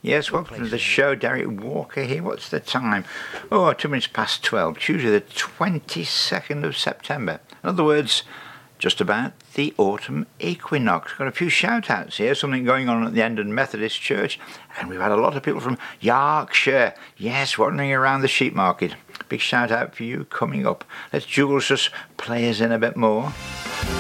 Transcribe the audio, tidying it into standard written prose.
Yes, welcome to the show. Derek Walker here. What's the time? Oh, 2 minutes past 12. Tuesday the 22nd of September. In other words, just about the autumn equinox. Got a few shout-outs here. Something going on at the Endon Methodist Church. And we've had a lot of people from Yorkshire. Yes, wandering around the sheep market. Big shout-out for you coming up. Let's Jules just play us in a bit more.